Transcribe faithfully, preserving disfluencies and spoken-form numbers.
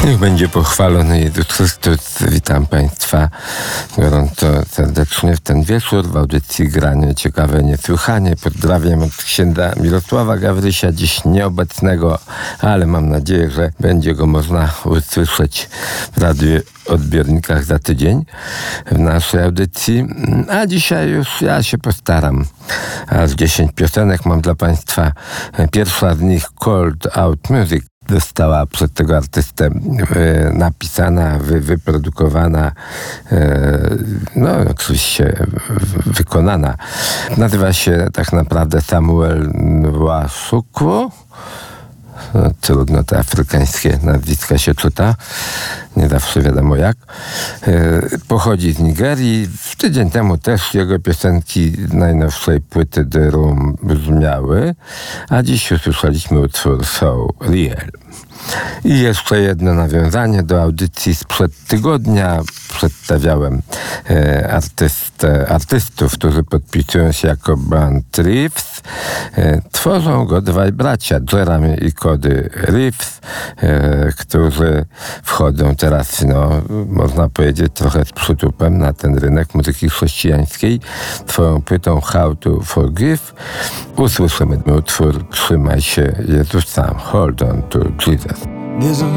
Niech będzie pochwalony Jezus Chrystus. Witam Państwa gorąco serdecznie w ten wieczór w audycji Granie Ciekawe Niesłychanie. Pozdrawiam od księdza Mirosława Gawrysia, dziś nieobecnego, ale mam nadzieję, że będzie go można usłyszeć w radioodbiornikach za tydzień w naszej audycji. A dzisiaj już ja się postaram. Aż dziesięć piosenek mam dla Państwa. Pierwsza z nich, Cold Out Music, została przez tego artystę e, napisana, wy, wyprodukowana, e, no oczywiście w, wykonana. Nazywa się tak naprawdę Samuel Nwachukwu. No, trudno te afrykańskie nazwiska się czyta, nie zawsze wiadomo jak. E, pochodzi z Nigerii. Tydzień temu też jego piosenki z najnowszej płyty The Room brzmiały, a dziś usłyszeliśmy utwór So Real. I jeszcze jedno nawiązanie do audycji sprzed tygodnia. Przedstawiałem e, artystę, artystów, którzy podpisują się jako Band Reeves. E, tworzą go dwaj bracia, Jeremy i Cody Reeves, e, którzy wchodzą teraz, no, można powiedzieć, trochę z przytupem na ten rynek muzyki chrześcijańskiej. Swoją płytą How to Forgive usłyszymy utwór Trzymaj się Jezusa, Hold on to Jesus. There's a